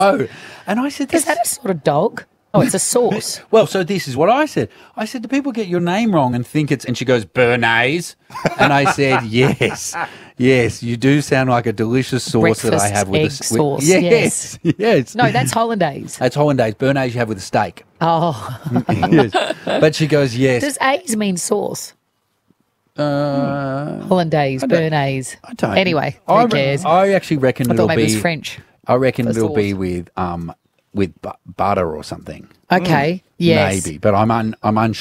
Oh, and I said, Is that a sort of dog? Oh, it's a sauce. well, so this is what I said. I said, do people get your name wrong and think it's, and she goes, Bernays? And I said, yes, you do sound like a delicious sauce that I have with egg sauce. Yes. No, that's hollandaise. That's hollandaise. Bernays you have with a steak. Oh. Yes. But she goes, yes. Does A's mean sauce? Hollandaise, Bernays. I don't. Anyway, who cares? I actually reckon I it'll thought maybe be it's French. I reckon for it'll be sauce. with butter or something. Okay. Yes. Maybe, but I'm unsure.